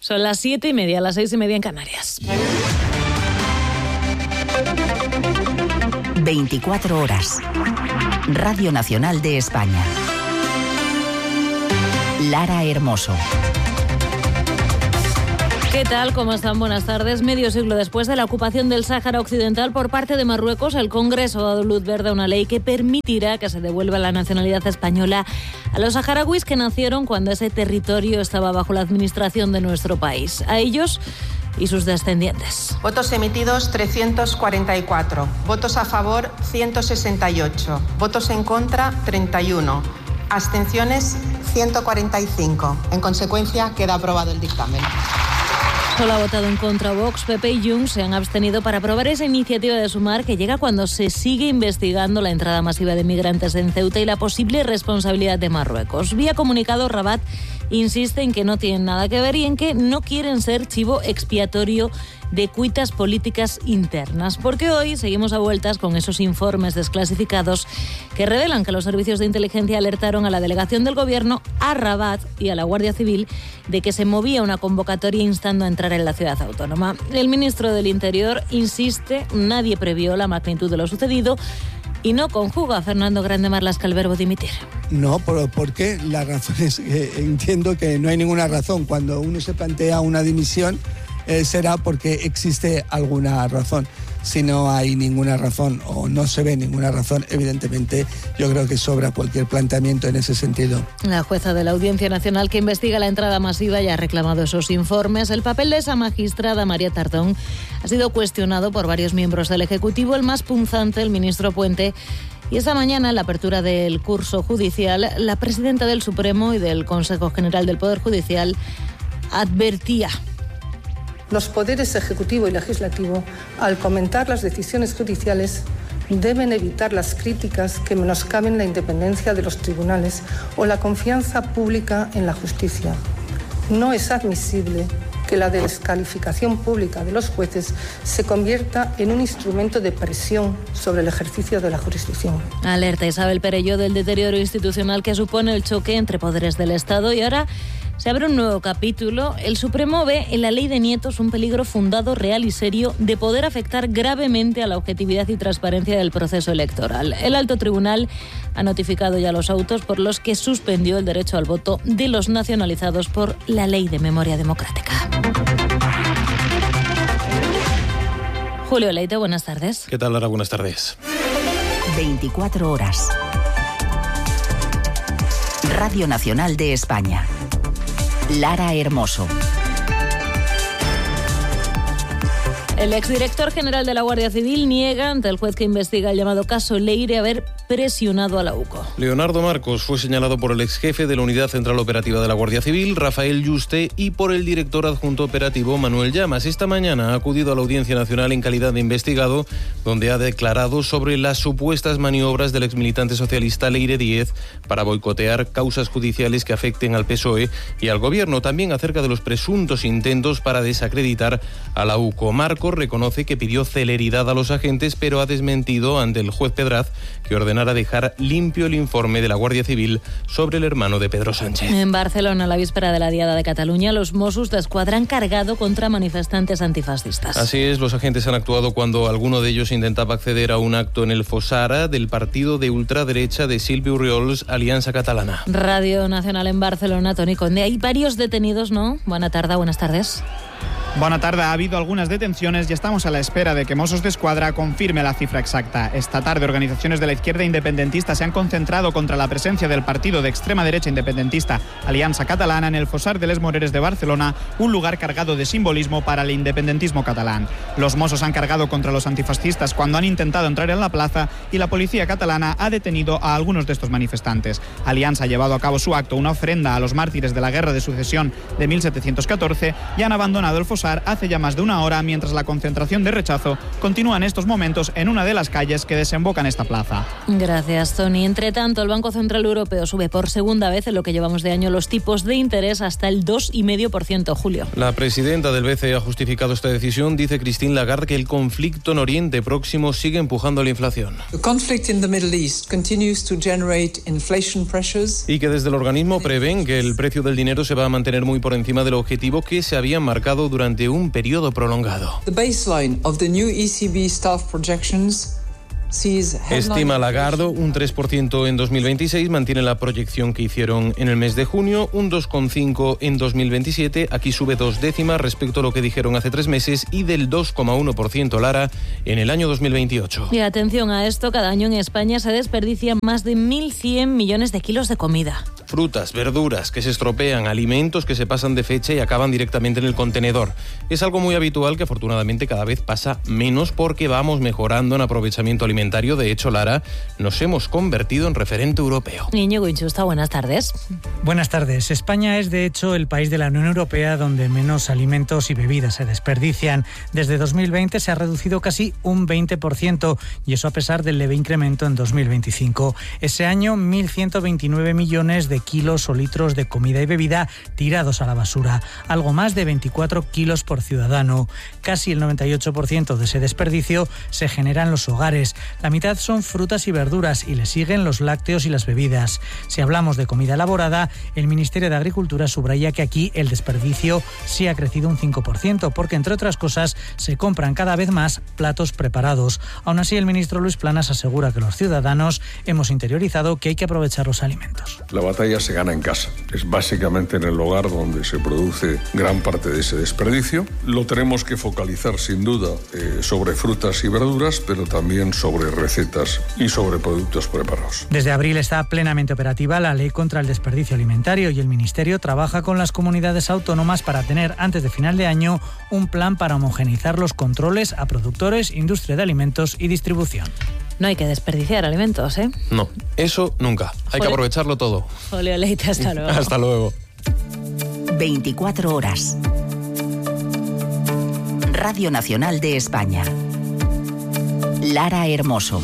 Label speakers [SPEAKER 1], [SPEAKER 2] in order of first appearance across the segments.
[SPEAKER 1] Son las 7:30, las 6:30 en Canarias.
[SPEAKER 2] 24 horas. Radio Nacional de España. Lara Hermoso.
[SPEAKER 1] ¿Qué tal? ¿Cómo están? Buenas tardes. Medio siglo después de la ocupación del Sáhara Occidental por parte de Marruecos, el Congreso ha dado luz verde a una ley que permitirá que se devuelva la nacionalidad española a los saharauis que nacieron cuando ese territorio estaba bajo la administración de nuestro país. A ellos y sus descendientes.
[SPEAKER 3] Votos emitidos 344, votos a favor 168, votos en contra 31, abstenciones 145. En consecuencia, queda aprobado el dictamen.
[SPEAKER 1] Solo ha votado en contra Vox, PP y Junts se han abstenido para aprobar esa iniciativa de Sumar que llega cuando se sigue investigando la entrada masiva de migrantes en Ceuta y la posible responsabilidad de Marruecos. Vía comunicado, Rabat insiste en que no tienen nada que ver y en que no quieren ser chivo expiatorio de cuitas políticas internas, porque hoy seguimos a vueltas con esos informes desclasificados que revelan que los servicios de inteligencia alertaron a la delegación del Gobierno, a Rabat y a la Guardia Civil de que se movía una convocatoria instando a entrar en la ciudad autónoma. El ministro del Interior insiste, nadie previó la magnitud de lo sucedido y no conjuga a Fernando Grande Marlaska el verbo dimitir.
[SPEAKER 4] No, porque la razón es que entiendo que no hay ninguna razón. Cuando uno se plantea una dimisión, será porque existe alguna razón. Si no hay ninguna razón o no se ve ninguna razón, evidentemente yo creo que sobra cualquier planteamiento en ese sentido.
[SPEAKER 1] La jueza de la Audiencia Nacional que investiga la entrada masiva ya ha reclamado esos informes. El papel de esa magistrada, María Tardón, ha sido cuestionado por varios miembros del Ejecutivo, el más punzante, el ministro Puente. Y esta mañana, en la apertura del curso judicial, la presidenta del Supremo y del Consejo General del Poder Judicial advertía.
[SPEAKER 5] Los poderes ejecutivo y legislativo, al comentar las decisiones judiciales, deben evitar las críticas que menoscaben la independencia de los tribunales o la confianza pública en la justicia. No es admisible que la descalificación pública de los jueces se convierta en un instrumento de presión sobre el ejercicio de la jurisdicción.
[SPEAKER 1] Alerta Isabel Perelló del deterioro institucional que supone el choque entre poderes del Estado y ahora se abre un nuevo capítulo. El Supremo ve en la ley de nietos un peligro fundado, real y serio de poder afectar gravemente a la objetividad y transparencia del proceso electoral. El alto tribunal ha notificado ya los autos por los que suspendió el derecho al voto de los nacionalizados por la Ley de Memoria Democrática. Julio Leite, buenas tardes.
[SPEAKER 6] ¿Qué tal, Lara? Buenas tardes.
[SPEAKER 2] 24 horas. Radio Nacional de España. Lara Hermoso.
[SPEAKER 1] El exdirector general de la Guardia Civil niega ante el juez que investiga el llamado caso Leire haber presionado a la UCO.
[SPEAKER 6] Leonardo Marcos fue señalado por el exjefe de la Unidad Central Operativa de la Guardia Civil, Rafael Yuste, y por el director adjunto operativo, Manuel Llamas. Esta mañana ha acudido a la Audiencia Nacional en calidad de investigado, donde ha declarado sobre las supuestas maniobras del exmilitante socialista Leire Díez para boicotear causas judiciales que afecten al PSOE y al Gobierno. También acerca de los presuntos intentos para desacreditar a la UCO. Marcos reconoce que pidió celeridad a los agentes, pero ha desmentido ante el juez Pedraz que ordenara dejar limpio el informe de la Guardia Civil sobre el hermano de Pedro Sánchez.
[SPEAKER 1] En Barcelona, a la víspera de la Diada de Cataluña, los Mossos d'Esquadra han cargado contra manifestantes antifascistas.
[SPEAKER 6] Así es, los agentes han actuado cuando alguno de ellos intentaba acceder a un acto en el Fossara del partido de ultraderecha de Silvio Oriols, Alianza Catalana.
[SPEAKER 1] Radio Nacional en Barcelona, Toni Conde. Hay varios detenidos, ¿no? Buenas tardes.
[SPEAKER 7] Bona tarda. Ha habido algunas detenciones y estamos a la espera de que Mossos d'Esquadra confirme la cifra exacta. Esta tarde, organizaciones de la izquierda independentista se han concentrado contra la presencia del partido de extrema derecha independentista Alianza Catalana en el Fossar de les Moreres de Barcelona, un lugar cargado de simbolismo para el independentismo catalán. Los Mossos han cargado contra los antifascistas cuando han intentado entrar en la plaza y la policía catalana ha detenido a algunos de estos manifestantes. Alianza ha llevado a cabo su acto, una ofrenda a los mártires de la Guerra de Sucesión de 1714, y han abandonado Adolfo Sar hace ya más de una hora, mientras la concentración de rechazo continúa en estos momentos en una de las calles que desembocan esta plaza.
[SPEAKER 1] Gracias, Tony. Entre tanto, el Banco Central Europeo sube por segunda vez en lo que llevamos de año los tipos de interés hasta el 2,5%, Julio.
[SPEAKER 6] La presidenta del BCE ha justificado esta decisión. Dice Christine Lagarde que el conflicto en Oriente Próximo sigue empujando la inflación. Y que desde el organismo prevén que el precio del dinero se va a mantener muy por encima del objetivo que se había marcado durante un periodo prolongado. Estima Lagarde un 3% en 2026, mantiene la proyección que hicieron en el mes de junio, un 2,5% en 2027, aquí sube 2 décimas respecto a lo que dijeron hace 3 meses y del 2,1% Lara en el año 2028.
[SPEAKER 1] Y atención a esto, cada año en España se desperdician más de 1.100 millones de kilos de comida.
[SPEAKER 6] Frutas, verduras que se estropean, alimentos que se pasan de fecha y acaban directamente en el contenedor. Es algo muy habitual que afortunadamente cada vez pasa menos porque vamos mejorando en aprovechamiento alimentario. De hecho, Lara, nos hemos convertido en referente europeo.
[SPEAKER 1] Íñigo Inchusta, buenas tardes.
[SPEAKER 8] Buenas tardes. España es, de hecho, el país de la Unión Europea donde menos alimentos y bebidas se desperdician. Desde 2020 se ha reducido casi un 20%, y eso a pesar del leve incremento en 2025. Ese año, 1.129 millones de kilos o litros de comida y bebida tirados a la basura, algo más de 24 kilos por ciudadano. Casi el 98% de ese desperdicio se genera en los hogares. La mitad son frutas y verduras y le siguen los lácteos y las bebidas. Si hablamos de comida elaborada, el Ministerio de Agricultura subraya que aquí el desperdicio sí ha crecido un 5%, porque entre otras cosas se compran cada vez más platos preparados. Aún así, el ministro Luis Planas asegura que los ciudadanos hemos interiorizado que hay que aprovechar los alimentos.
[SPEAKER 9] La batalla se gana en casa. Es básicamente en el hogar donde se produce gran parte de ese desperdicio. Lo tenemos que focalizar sin duda sobre frutas y verduras, pero también sobre recetas y sobre productos preparados.
[SPEAKER 8] Desde abril está plenamente operativa la Ley contra el Desperdicio Alimentario y el Ministerio trabaja con las comunidades autónomas para tener antes de final de año un plan para homogeneizar los controles a productores, industria de alimentos y distribución.
[SPEAKER 1] No hay que desperdiciar alimentos, ¿eh?
[SPEAKER 6] No, eso nunca. Hay que aprovecharlo todo.
[SPEAKER 1] Julio Leite, hasta luego.
[SPEAKER 6] Hasta luego.
[SPEAKER 2] 24 horas. Radio Nacional de España. Lara Hermoso.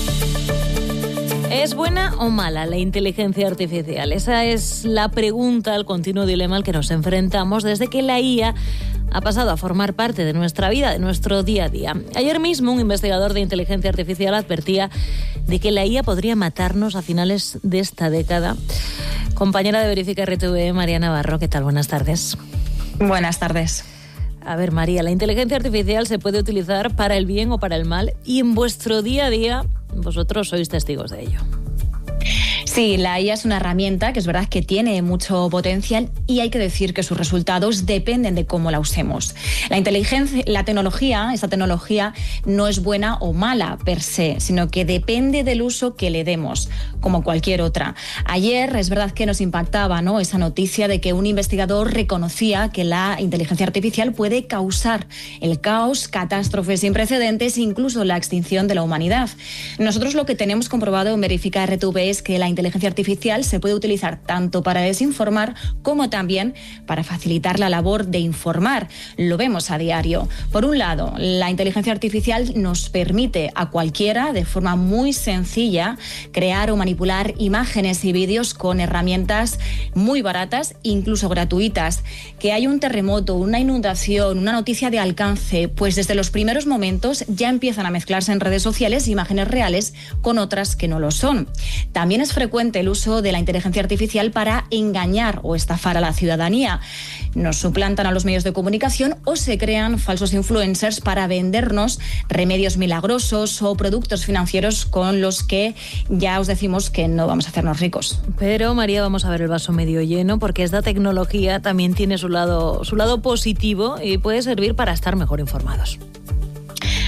[SPEAKER 1] ¿Es buena o mala la inteligencia artificial? Esa es la pregunta, el continuo dilema al que nos enfrentamos desde que la IA ha pasado a formar parte de nuestra vida, de nuestro día a día. Ayer mismo un investigador de inteligencia artificial advertía de que la IA podría matarnos a finales de esta década. Compañera de Verifica RTV, María Navarro, ¿qué tal? Buenas tardes.
[SPEAKER 10] Buenas tardes.
[SPEAKER 1] A ver, María, la inteligencia artificial se puede utilizar para el bien o para el mal y en vuestro día a día vosotros sois testigos de ello.
[SPEAKER 10] Sí, la IA es una herramienta que es verdad que tiene mucho potencial y hay que decir que sus resultados dependen de cómo la usemos. Esta tecnología no es buena o mala per se, sino que depende del uso que le demos, como cualquier otra. Ayer es verdad que nos impactaba, ¿no?, esa noticia de que un investigador reconocía que la inteligencia artificial puede causar el caos, catástrofes sin precedentes, incluso la extinción de la humanidad. Nosotros lo que tenemos comprobado en Verifica RTV es que la inteligencia artificial se puede utilizar tanto para desinformar como también para facilitar la labor de informar. Lo vemos a diario. Por un lado, la inteligencia artificial nos permite a cualquiera, de forma muy sencilla, crear o manipular imágenes y vídeos con herramientas muy baratas, incluso gratuitas. Que hay un terremoto, una inundación, una noticia de alcance, pues desde los primeros momentos ya empiezan a mezclarse en redes sociales imágenes reales con otras que no lo son. También es frecuente el uso de la inteligencia artificial para engañar o estafar a la ciudadanía. Nos suplantan a los medios de comunicación o se crean falsos influencers para vendernos remedios milagrosos o productos financieros con los que ya os decimos que no vamos a hacernos ricos.
[SPEAKER 1] Pero, María, vamos a ver el vaso medio lleno, porque esta tecnología también tiene su lado positivo y puede servir para estar mejor informados.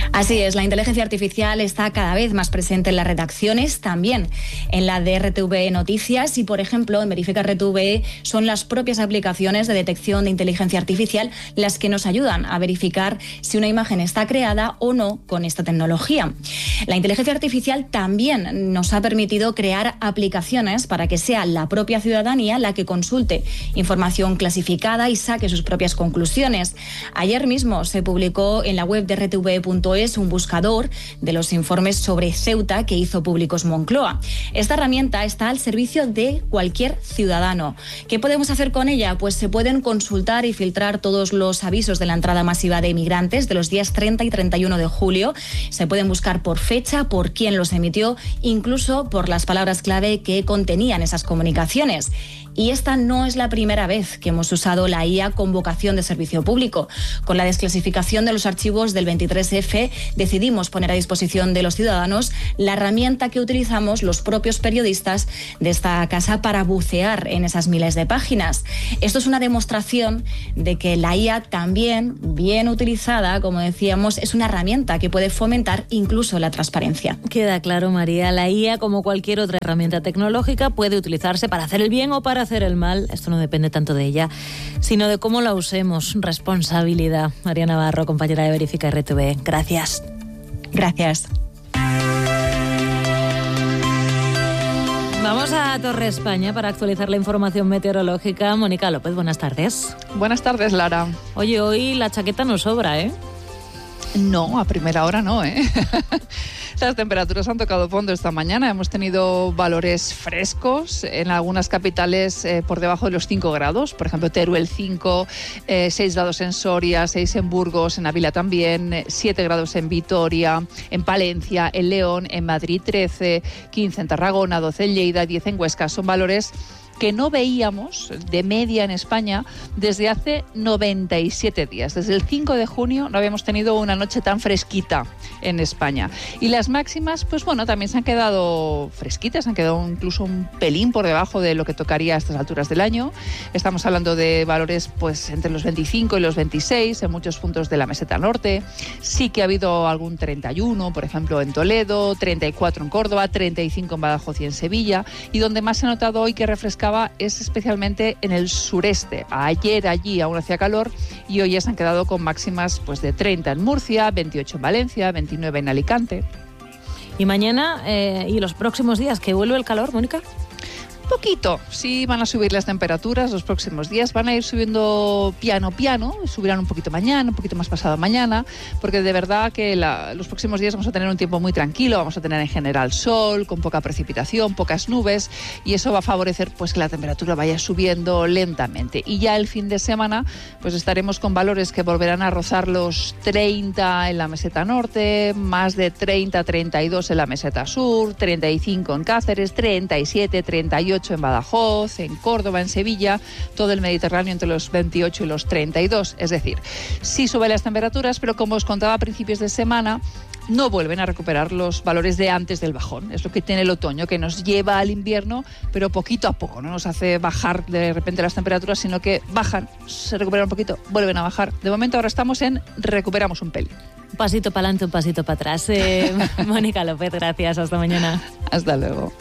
[SPEAKER 10] Así es, la inteligencia artificial está cada vez más presente en las redacciones, también en la de RTV Noticias y, por ejemplo, en Verifica RTV son las propias aplicaciones de detección de inteligencia artificial las que nos ayudan a verificar si una imagen está creada o no con esta tecnología. La inteligencia artificial también nos ha permitido crear aplicaciones para que sea la propia ciudadanía la que consulte información clasificada y saque sus propias conclusiones. Ayer mismo se publicó en la web de rtv.es un buscador de los informes sobre Ceuta que hizo públicos Moncloa. Esta herramienta está al servicio de cualquier ciudadano. ¿Qué podemos hacer con ella? Pues se pueden consultar y filtrar todos los avisos de la entrada masiva de migrantes de los días 30 y 31 de julio. Se pueden buscar por fecha, por quién los emitió, incluso por las palabras clave que contenían esas comunicaciones. Y esta no es la primera vez que hemos usado la IA con vocación de servicio público. Con la desclasificación de los archivos del 23F decidimos poner a disposición de los ciudadanos la herramienta que utilizamos los propios periodistas de esta casa para bucear en esas miles de páginas. Esto es una demostración de que la IA también, bien utilizada, como decíamos, es una herramienta que puede fomentar incluso la transparencia.
[SPEAKER 1] Queda claro, María, la IA, como cualquier otra herramienta tecnológica, puede utilizarse para hacer el bien o para hacer el mal. Esto no depende tanto de ella, sino de cómo la usemos. Responsabilidad. María Navarro, compañera de Verifica RTV. Gracias.
[SPEAKER 10] Gracias.
[SPEAKER 1] Vamos a Torre España para actualizar la información meteorológica. Mónica López, buenas tardes.
[SPEAKER 11] Buenas tardes, Lara.
[SPEAKER 1] Oye, hoy la chaqueta no sobra, ¿eh?
[SPEAKER 11] No, a primera hora no, ¿eh? Las temperaturas han tocado fondo esta mañana. Hemos tenido valores frescos en algunas capitales por debajo de los 5 grados. Por ejemplo, Teruel 5, 6 grados en Soria, 6 en Burgos, en Ávila también, 7 grados en Vitoria, en Palencia, en León, en Madrid 13, 15 en Tarragona, 12 en Lleida, 10 en Huesca. Son valores que no veíamos de media en España desde hace 97 días. Desde el 5 de junio no habíamos tenido una noche tan fresquita en España. Y las máximas, pues bueno, también se han quedado fresquitas, han quedado incluso un pelín por debajo de lo que tocaría a estas alturas del año. Estamos hablando de valores pues entre los 25 y los 26 en muchos puntos de la meseta norte. Sí que ha habido algún 31, por ejemplo, en Toledo, 34 en Córdoba, 35 en Badajoz y en Sevilla. Y donde más se ha notado hoy que refrescaba es especialmente en el sureste. Ayer allí aún hacía calor y hoy ya se han quedado con máximas pues de 30 en Murcia, 28 en Valencia, 29 en Alicante.
[SPEAKER 1] ¿Y mañana y los próximos días que vuelve el calor, Mónica?
[SPEAKER 11] Poquito, sí van a subir las temperaturas los próximos días, van a ir subiendo piano, subirán un poquito mañana, un poquito más pasado mañana, porque de verdad que los próximos días vamos a tener un tiempo muy tranquilo, vamos a tener en general sol, con poca precipitación, pocas nubes, y eso va a favorecer pues que la temperatura vaya subiendo lentamente. Y ya el fin de semana pues estaremos con valores que volverán a rozar los 30 en la meseta norte, más de 30, 32 en la meseta sur, 35 en Cáceres, 37, 38 en Badajoz, en Córdoba, en Sevilla, todo el Mediterráneo entre los 28 y los 32. Es decir, sí suben las temperaturas, pero como os contaba a principios de semana, no vuelven a recuperar los valores de antes del bajón. Es lo que tiene el otoño, que nos lleva al invierno, pero poquito a poco. No nos hace bajar de repente las temperaturas, sino que bajan, se recuperan un poquito, vuelven a bajar. De momento ahora estamos en recuperamos un pelín.
[SPEAKER 1] Un pasito para adelante, un pasito para atrás. Mónica López, gracias. Hasta mañana.
[SPEAKER 11] Hasta luego.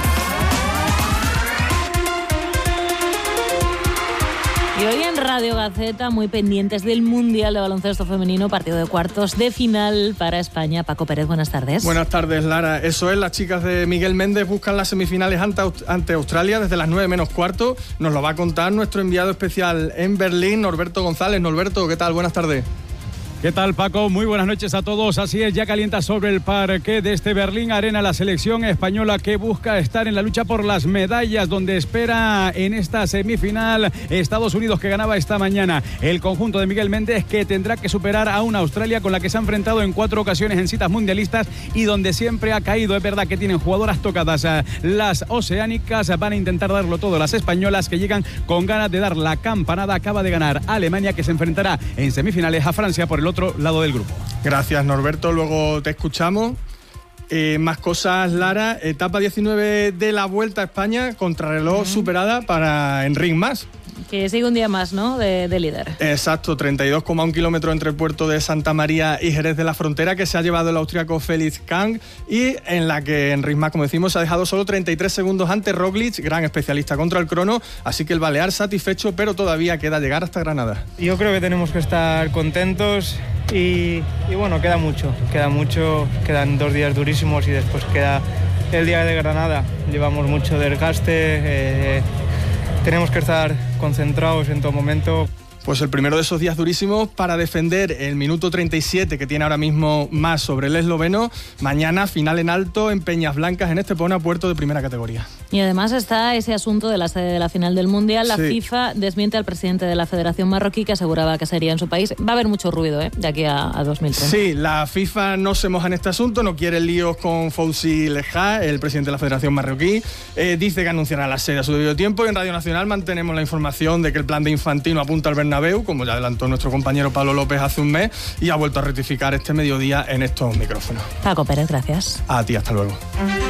[SPEAKER 1] Y hoy en Radio Gaceta, muy pendientes del Mundial de Baloncesto Femenino, partido de cuartos de final para España. Paco Pérez, buenas tardes.
[SPEAKER 12] Buenas tardes, Lara. Eso es, las chicas de Miguel Méndez buscan las semifinales ante Australia desde las 9 menos cuarto. Nos lo va a contar nuestro enviado especial en Berlín, Norberto González. Norberto, ¿qué tal? Buenas tardes.
[SPEAKER 13] ¿Qué tal, Paco? Muy buenas noches a todos. Así es, ya calienta sobre el parqué de este Berlín Arena la selección española que busca estar en la lucha por las medallas, donde espera en esta semifinal Estados Unidos, que ganaba esta mañana. El conjunto de Miguel Méndez, que tendrá que superar a una Australia con la que se ha enfrentado en 4 ocasiones en citas mundialistas y donde siempre ha caído. Es verdad que tienen jugadoras tocadas. Las oceánicas van a intentar darlo todo. Las españolas, que llegan con ganas de dar la campanada, acaba de ganar Alemania, que se enfrentará en semifinales a Francia por el otro lado del grupo.
[SPEAKER 12] Gracias, Norberto, luego te escuchamos. Más cosas, Lara. Etapa 19 de la Vuelta a España, contrarreloj superada para Enric Mas.
[SPEAKER 1] que sigue un día más, ¿no?, de líder.
[SPEAKER 12] Exacto, 32,1 kilómetros entre el puerto de Santa María y Jerez de la Frontera, que se ha llevado el austríaco Felix Kang, y en la que en Risma, como decimos, se ha dejado solo 33 segundos ante Roglic, gran especialista contra el crono, así que el balear satisfecho, pero todavía queda llegar hasta Granada.
[SPEAKER 14] Yo creo que tenemos que estar contentos y bueno, queda mucho, quedan 2 días durísimos y después queda el día de Granada. Llevamos mucho desgaste, tenemos que estar concentrados en todo momento.
[SPEAKER 12] Pues el primero de esos días durísimos para defender el minuto 37 que tiene ahora mismo más sobre el esloveno. Mañana final en alto en Peñas Blancas, en Estepona, puerto de primera categoría.
[SPEAKER 1] Y además está ese asunto de la sede de la final del Mundial. La FIFA desmiente al presidente de la Federación Marroquí, que aseguraba que sería en su país. Va a haber mucho ruido, de aquí a 2030.
[SPEAKER 12] Sí, la FIFA no se moja en este asunto, no quiere líos con Fouzi Lejá, el presidente de la Federación Marroquí. Dice que anunciará la sede a su debido tiempo, y en Radio Nacional mantenemos la información de que el plan de Infantino apunta al Bernabéu, como ya adelantó nuestro compañero Pablo López hace un mes, y ha vuelto a rectificar este mediodía en estos micrófonos.
[SPEAKER 1] Paco Pérez, gracias.
[SPEAKER 12] A ti, hasta luego.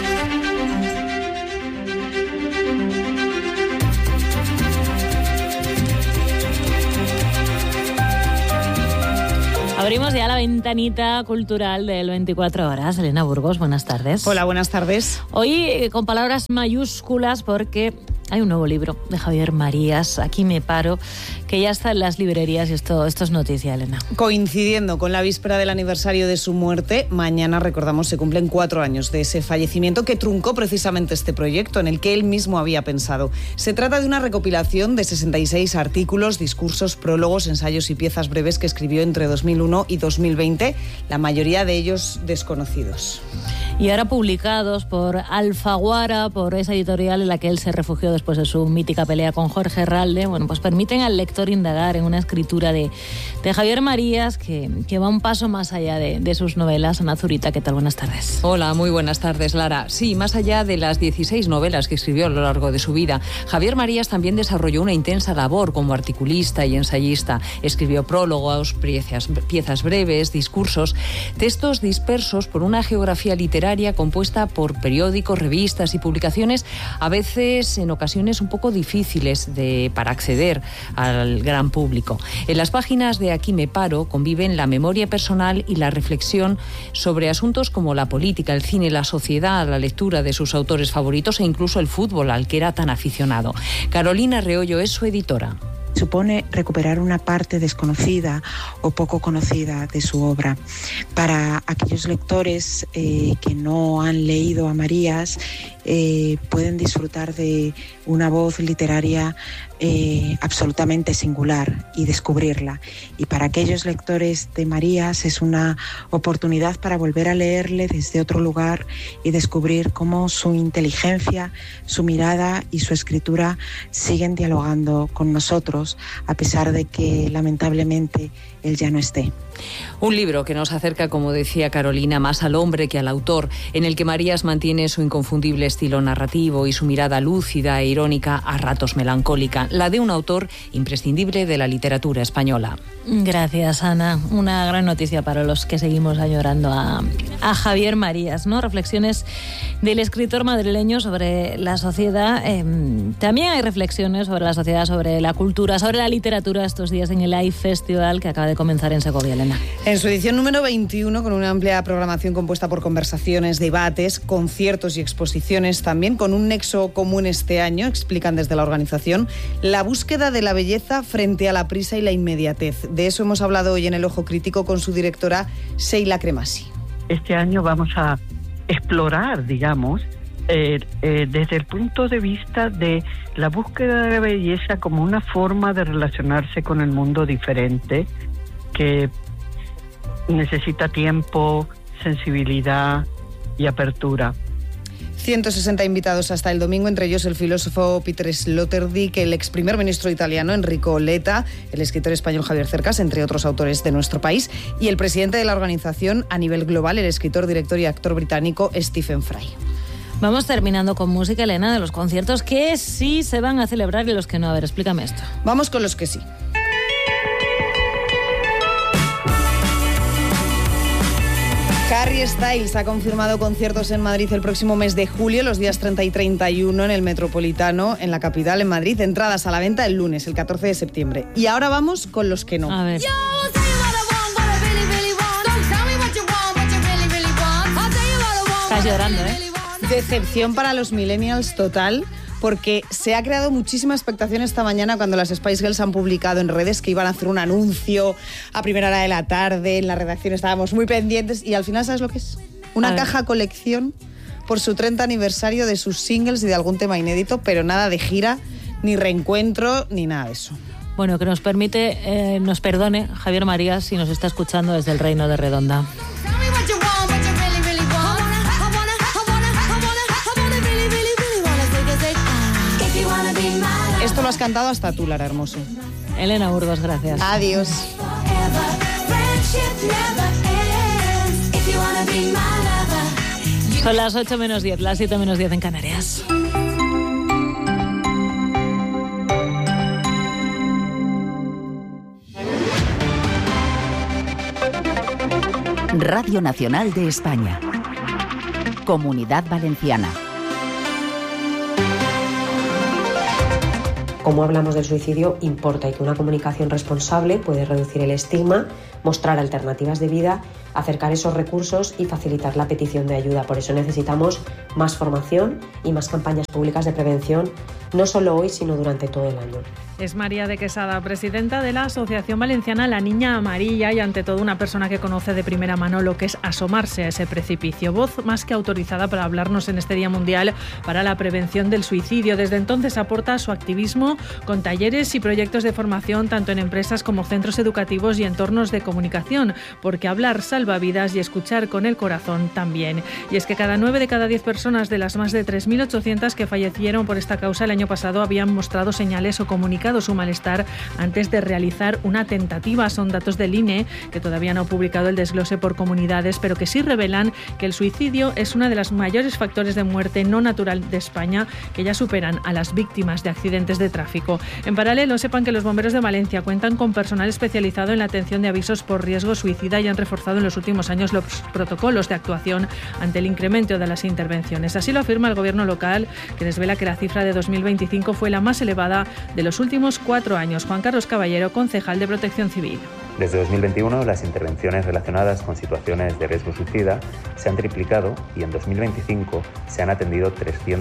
[SPEAKER 1] Abrimos ya la ventanita cultural del 24 horas. Elena Burgos, buenas tardes.
[SPEAKER 15] Hola, buenas tardes.
[SPEAKER 1] Hoy con palabras mayúsculas, porque hay un nuevo libro de Javier Marías, Aquí me paro, que ya está en las librerías, y esto es noticia, Elena.
[SPEAKER 15] Coincidiendo con la víspera del aniversario de su muerte, mañana, recordamos, se cumplen 4 años de ese fallecimiento que truncó precisamente este proyecto en el que él mismo había pensado. Se trata de una recopilación de 66 artículos, discursos, prólogos, ensayos y piezas breves que escribió entre 2001 y 2020, la mayoría de ellos desconocidos.
[SPEAKER 1] Y ahora publicados por Alfaguara, por esa editorial en la que él se refugió después de su mítica pelea con Jorge Herralde, bueno, pues permiten al lector indagar en una escritura de Javier Marías que va un paso más allá de sus novelas. Ana Zurita, ¿qué tal? Buenas tardes.
[SPEAKER 16] Hola, muy buenas tardes, Lara. Sí, más allá de las 16 novelas que escribió a lo largo de su vida, Javier Marías también desarrolló una intensa labor como articulista y ensayista. Escribió prólogos, piezas breves, discursos, textos dispersos por una geografía literaria compuesta por periódicos, revistas y publicaciones, a veces en ocasiones un poco difíciles para acceder al gran público. En las páginas de Aquí me paro conviven la memoria personal y la reflexión sobre asuntos como la política, el cine, la sociedad, la lectura de sus autores favoritos e incluso el fútbol, al que era tan aficionado. Carolina Reollo es su editora.
[SPEAKER 17] Supone recuperar una parte desconocida o poco conocida de su obra. Para aquellos lectores que no han leído a Marías, pueden disfrutar de una voz literaria absolutamente singular y descubrirla. Y para aquellos lectores de Marías es una oportunidad para volver a leerle desde otro lugar y descubrir cómo su inteligencia, su mirada y su escritura siguen dialogando con nosotros, a pesar de que lamentablemente él ya no esté.
[SPEAKER 16] Un libro que nos acerca, como decía Carolina, más al hombre que al autor, en el que Marías mantiene su inconfundible estilo narrativo y su mirada lúcida e irónica, a ratos melancólica, la de un autor imprescindible de la literatura española.
[SPEAKER 1] Gracias, Ana. Una gran noticia para los que seguimos añorando a Javier Marías, ¿no? Reflexiones del escritor madrileño sobre la sociedad. También hay reflexiones sobre la sociedad, sobre la cultura, sobre la literatura estos días en el Live Festival, que acaba de comenzar en Segovia, Elena.
[SPEAKER 15] En su edición número 21, con una amplia programación compuesta por conversaciones, debates, conciertos y exposiciones, también con un nexo común este año, explican desde la organización, la búsqueda de la belleza frente a la prisa y la inmediatez. De eso hemos hablado hoy en El Ojo Crítico con su directora, Sheila Cremasi.
[SPEAKER 18] Este año vamos a explorar, digamos, desde el punto de vista de la búsqueda de la belleza como una forma de relacionarse con el mundo diferente, que necesita tiempo, sensibilidad y apertura.
[SPEAKER 15] 160 invitados hasta el domingo, entre ellos el filósofo Peter Sloterdijk, el ex primer ministro italiano Enrico Letta, el escritor español Javier Cercas, entre otros autores de nuestro país, y el presidente de la organización a nivel global, el escritor, director y actor británico Stephen Fry.
[SPEAKER 1] Vamos terminando con música, Elena, de los conciertos que sí se van a celebrar y los que no. A ver, explícame esto.
[SPEAKER 15] Vamos con los que sí. Harry Styles ha confirmado conciertos en Madrid el próximo mes de julio, los días 30 y 31 en el Metropolitano, en la capital, en Madrid. Entradas a la venta el lunes, el 14 de septiembre. Y ahora vamos con los que no.
[SPEAKER 1] A ver. Estás llorando, ¿eh?
[SPEAKER 15] Decepción para los millennials total, porque se ha creado muchísima expectación esta mañana cuando las Spice Girls han publicado en redes que iban a hacer un anuncio a primera hora de la tarde. En la redacción estábamos muy pendientes y al final, ¿sabes lo que es? Una caja colección por su 30 aniversario de sus singles y de algún tema inédito, pero nada de gira, ni reencuentro, ni nada de eso.
[SPEAKER 1] Bueno, que nos perdone Javier Marías si nos está escuchando desde el Reino de Redonda.
[SPEAKER 15] Esto lo has cantado hasta tú, Lara Hermoso.
[SPEAKER 1] Elena Burgos, gracias.
[SPEAKER 15] Adiós.
[SPEAKER 1] Son las 8 menos 10, las 7 menos 10 en Canarias.
[SPEAKER 2] Radio Nacional de España. Comunidad Valenciana.
[SPEAKER 19] Como hablamos del suicidio, importa y que una comunicación responsable puede reducir el estigma, mostrar alternativas de vida, acercar esos recursos y facilitar la petición de ayuda. Por eso necesitamos más formación y más campañas públicas de prevención, no solo hoy, sino durante todo el año.
[SPEAKER 20] Es María de Quesada, presidenta de la Asociación Valenciana La Niña Amarilla y ante todo una persona que conoce de primera mano lo que es asomarse a ese precipicio. Voz más que autorizada para hablarnos en este Día Mundial para la Prevención del Suicidio. Desde entonces aporta su activismo con talleres y proyectos de formación tanto en empresas como centros educativos y entornos de comunicación, porque hablar salva vidas y escuchar con el corazón también. Y es que cada 9 de cada 10 personas de las más de 3.800 que fallecieron por esta causa el año pasado habían mostrado señales o comunicado su malestar antes de realizar una tentativa. Son datos del INE, que todavía no ha publicado el desglose por comunidades, pero que sí revelan que el suicidio es uno de los mayores factores de muerte no natural de España, que ya superan a las víctimas de accidentes de tráfico. En paralelo, sepan que los bomberos de Valencia cuentan con personal especializado en la atención de avisos por riesgo suicida y han reforzado en los últimos años los protocolos de actuación ante el incremento de las intervenciones. Así lo afirma el gobierno local, que desvela que la cifra de 2025 fue la más elevada de los últimos 4 años. Juan Carlos Caballero, concejal de Protección Civil.
[SPEAKER 21] Desde 2021, las intervenciones relacionadas con situaciones de riesgo suicida se han triplicado y en 2025 se han atendido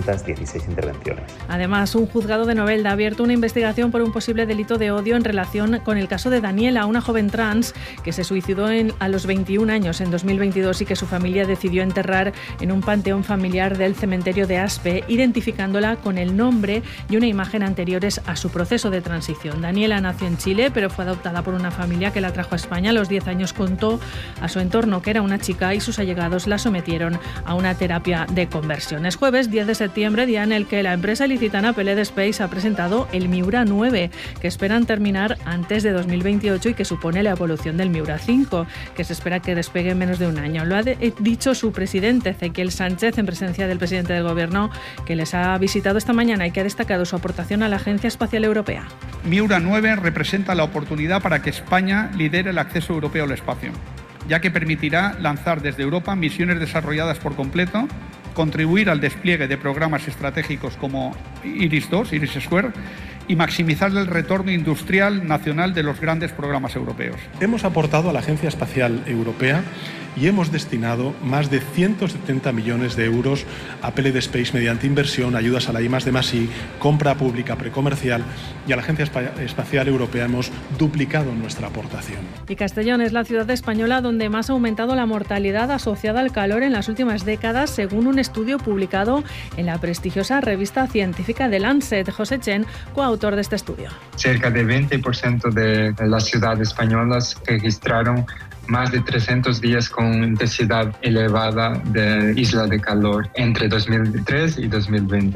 [SPEAKER 21] 316 intervenciones.
[SPEAKER 20] Además, un juzgado de Novelda ha abierto una investigación por un posible delito de odio en relación con el caso de Daniela, una joven trans que se suicidó a los 21 años en 2022 y que su familia decidió enterrar en un panteón familiar del cementerio de Aspe, identificándola con el nombre y una imagen anteriores a su proceso de transición. Daniela nació en Chile, pero fue adoptada por una familia que la trajo a España. A los 10 años contó a su entorno que era una chica y sus allegados la sometieron a una terapia de conversión. Es jueves 10 de septiembre, día en el que la empresa ilicitana Peled Space ha presentado el Miura 9, que esperan terminar antes de 2028 y que supone la evolución del Miura 5, que se espera que despegue en menos de un año. Lo ha dicho su presidente, Ezequiel Sánchez, en presencia del presidente del Gobierno, que les ha visitado esta mañana y que ha destacado su aportación a la Agencia Espacial Europea.
[SPEAKER 22] Miura 9 representa la oportunidad para que España lidere el acceso europeo al espacio, ya que permitirá lanzar desde Europa misiones desarrolladas por completo, contribuir al despliegue de programas estratégicos como IRIS-2, IRIS-Square, y maximizar el retorno industrial nacional de los grandes programas europeos.
[SPEAKER 23] Hemos aportado a la Agencia Espacial Europea y hemos destinado más de 170 millones de euros a Peled Space mediante inversión, ayudas a la I+D+I, compra pública precomercial, y a la Agencia Espacial Europea hemos duplicado nuestra aportación.
[SPEAKER 20] Y Castellón es la ciudad española donde más ha aumentado la mortalidad asociada al calor en las últimas décadas, según un estudio publicado en la prestigiosa revista científica The Lancet. José Chen, coautor de este estudio.
[SPEAKER 24] Cerca del 20% de las ciudades españolas registraron más de 300 días con intensidad elevada de isla de calor entre 2003 y 2020.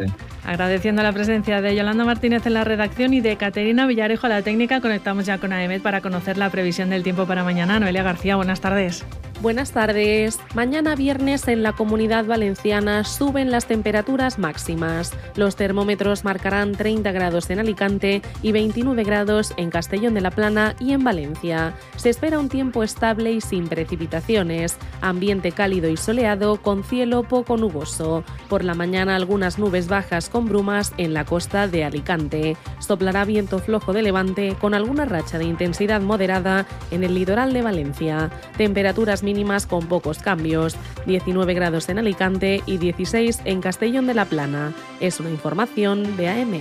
[SPEAKER 20] Agradeciendo la presencia de Yolanda Martínez en la redacción y de Caterina Villarejo a la técnica, conectamos ya con AEMET para conocer la previsión del tiempo para mañana. Noelia García, buenas tardes.
[SPEAKER 3] Buenas tardes. Mañana viernes en la Comunidad Valenciana suben las temperaturas máximas. Los termómetros marcarán 30 grados en Alicante y 29 grados en Castellón de la Plana y en Valencia. Se espera un tiempo estable y sin precipitaciones. Ambiente cálido y soleado con cielo poco nuboso. Por la mañana algunas nubes bajas con brumas en la costa de Alicante. Soplará viento flojo de levante con alguna racha de intensidad moderada en el litoral de Valencia. Temperaturas mínimas con pocos cambios, 19 grados en Alicante y 16 en Castellón de la Plana. Es una información de AEMET.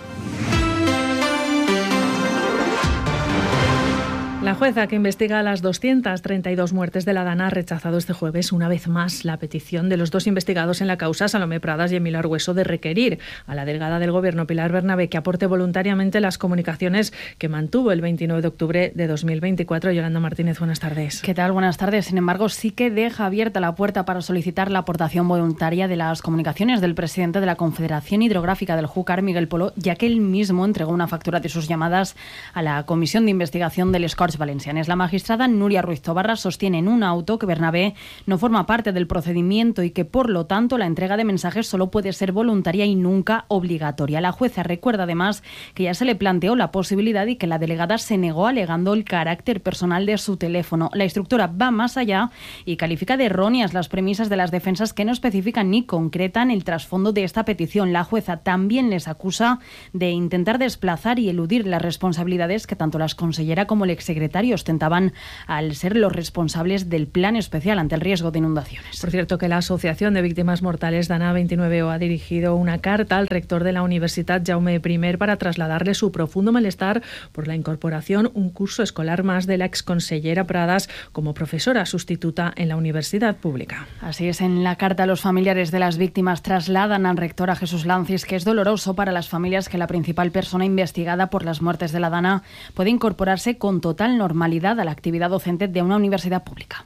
[SPEAKER 20] La jueza que investiga las 232 muertes de la Dana ha rechazado este jueves una vez más la petición de los dos investigados en la causa, Salomé Pradas y Emilio Argüeso, de requerir a la delegada del Gobierno, Pilar Bernabé, que aporte voluntariamente las comunicaciones que mantuvo el 29 de octubre de 2024. Yolanda Martínez, buenas tardes.
[SPEAKER 4] ¿Qué tal? Buenas tardes. Sin embargo, sí que deja abierta la puerta para solicitar la aportación voluntaria de las comunicaciones del presidente de la Confederación Hidrográfica del Júcar, Miguel Polo, ya que él mismo entregó una factura de sus llamadas a la Comisión de Investigación del Corts Valencianes. La magistrada Núria Ruiz Tobarra sostiene en un auto que Bernabé no forma parte del procedimiento y que, por lo tanto, la entrega de mensajes solo puede ser voluntaria y nunca obligatoria. La jueza recuerda además que ya se le planteó la posibilidad y que la delegada se negó alegando el carácter personal de su teléfono. La instructora va más allá y califica de erróneas las premisas de las defensas que no especifican ni concretan el trasfondo de esta petición. La jueza también les acusa de intentar desplazar y eludir las responsabilidades que tanto la exconsellera como el exsecretario ostentaban al ser los responsables del plan especial ante el riesgo de inundaciones.
[SPEAKER 20] Por cierto, que la Asociación de Víctimas Mortales Dana 29O ha dirigido una carta al rector de la Universidad Jaume I para trasladarle su profundo malestar por la incorporación un curso escolar más de la exconsellera Pradas como profesora sustituta en la universidad pública.
[SPEAKER 4] Así es, en la carta los familiares de las víctimas trasladan al rector, a Jesús Lancis, que es doloroso para las familias que la principal persona investigada por las muertes de la Dana puede incorporarse con total normalidad a la actividad docente de una universidad pública.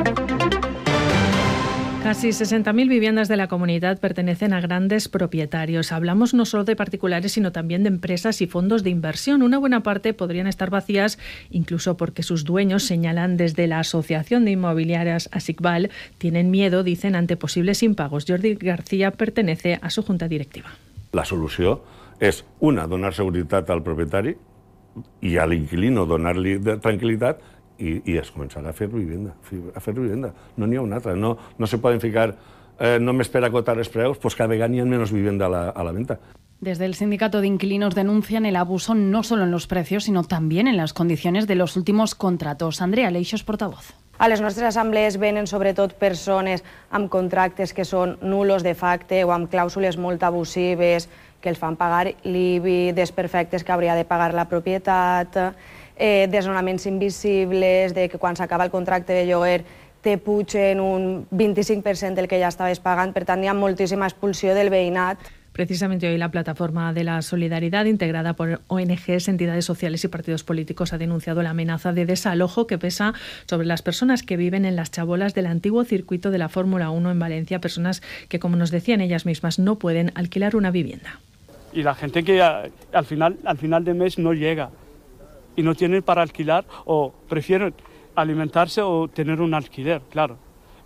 [SPEAKER 20] Casi 60.000 viviendas de la comunidad pertenecen a grandes propietarios. Hablamos no solo de particulares, sino también de empresas y fondos de inversión. Una buena parte podrían estar vacías, incluso porque sus dueños señalan desde la Asociación de Inmobiliarias ASICVAL, tienen miedo, dicen, ante posibles impagos. Jordi García pertenece a su junta directiva.
[SPEAKER 5] La solució és, una, donar seguretat al propietari i a l'inquilino donar-li tranquil·litat i es començarà a fer vivenda. No n'hi ha una altra. No se poden ficar només per acotar els preus, pues cada vegada n'hi ha menys vivenda a la venta.
[SPEAKER 4] Desde el sindicato de inquilinos denuncian el abuso no solo en los precios, sino también en las condiciones de los últimos contratos. Andrea Leixos, portavoz.
[SPEAKER 7] A les nostres assemblees venen sobretot persones amb contractes que són nulos de facto o amb clàusules molt abusives que els fan pagar l'IBI, desperfectes que hauria de pagar la propietat, desnonaments invisibles, de que quan s'acaba el contracte de lloguer te pugen un 25% del que ja estaves pagant. Per tant, hi ha moltíssima expulsió del veïnat.
[SPEAKER 20] Precisamente hoy la Plataforma de la Solidaridad, integrada por ONGs, entidades sociales y partidos políticos, ha denunciado la amenaza de desalojo que pesa sobre las personas que viven en las chabolas del antiguo circuito de la Fórmula 1 en Valencia, personas que, como nos decían ellas mismas, no pueden alquilar una vivienda.
[SPEAKER 25] Y la gente que al final de mes no llega y no tienen para alquilar o prefieren alimentarse o tener un alquiler, claro.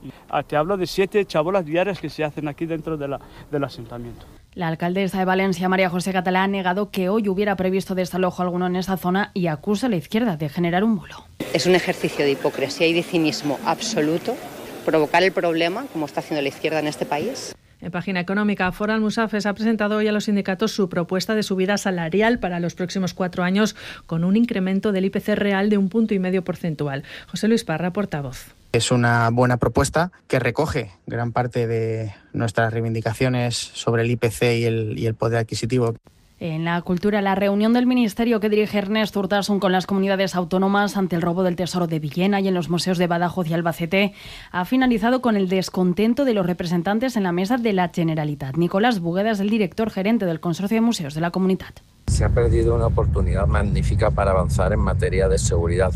[SPEAKER 25] Te hablo de 7 chabolas diarias que se hacen aquí dentro del asentamiento.
[SPEAKER 4] La alcaldesa de Valencia, María José Catalá, ha negado que hoy hubiera previsto desalojo alguno en esa zona y acusa a la izquierda de generar un bulo.
[SPEAKER 26] Es un ejercicio de hipocresía y de cinismo absoluto provocar el problema, como está haciendo la izquierda en este país.
[SPEAKER 20] En página económica, Foral Musafes ha presentado hoy a los sindicatos su propuesta de subida salarial para los próximos 4 años con un incremento del IPC real de 1,5 punto porcentual. José Luis Parra, portavoz.
[SPEAKER 27] Es una buena propuesta que recoge gran parte de nuestras reivindicaciones sobre el IPC y el poder adquisitivo.
[SPEAKER 4] En la cultura, la reunión del Ministerio que dirige Ernest Urtasun con las comunidades autónomas ante el robo del tesoro de Villena y en los museos de Badajoz y Albacete ha finalizado con el descontento de los representantes en la mesa de la Generalitat. Nicolás Bugueda es el director gerente del Consorcio de Museos de la Comunitat.
[SPEAKER 28] Se ha perdido una oportunidad magnífica para avanzar en materia de seguridad.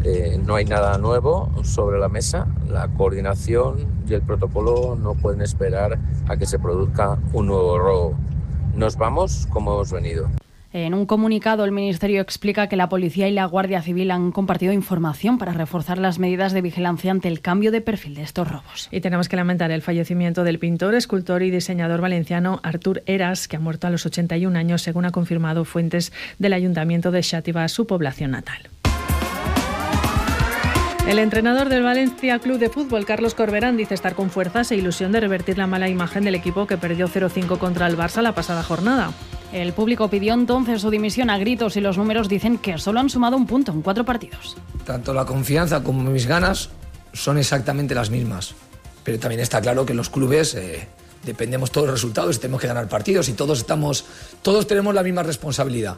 [SPEAKER 28] No hay nada nuevo sobre la mesa. La coordinación y el protocolo no pueden esperar a que se produzca un nuevo robo. nos vamos como hemos venido.
[SPEAKER 4] En un comunicado, el Ministerio explica que la Policía y la Guardia Civil han compartido información para reforzar las medidas de vigilancia ante el cambio de perfil de estos robos.
[SPEAKER 20] Y tenemos que lamentar el fallecimiento del pintor, escultor y diseñador valenciano Artur Heras, que ha muerto a los 81 años, según ha confirmado fuentes del Ayuntamiento de Xàtiva, su población natal. El entrenador del Valencia Club de Fútbol, Carlos Corberán, dice estar con fuerzas e ilusión de revertir la mala imagen del equipo que perdió 0-5 contra el Barça la pasada jornada.
[SPEAKER 4] El público pidió entonces su dimisión a gritos y los números dicen que solo han sumado un punto en 4 partidos.
[SPEAKER 6] Tanto la confianza como mis ganas son exactamente las mismas. Pero también está claro que en los clubes dependemos todos de los resultados y tenemos que ganar partidos y todos tenemos la misma responsabilidad.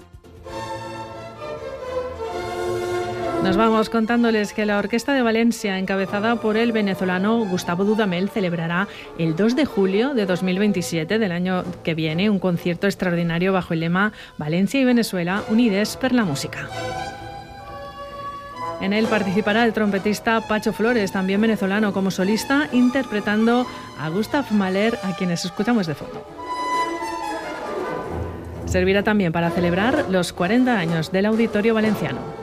[SPEAKER 20] Nos vamos contándoles que la Orquesta de Valencia, encabezada por el venezolano Gustavo Dudamel, celebrará el 2 de julio de 2027, del año que viene, un concierto extraordinario bajo el lema Valencia y Venezuela, unides per la música. En él participará el trompetista Pacho Flores, también venezolano, como solista, interpretando a Gustav Mahler, a quienes escuchamos de fondo. Servirá también para celebrar los 40 años del Auditorio Valenciano.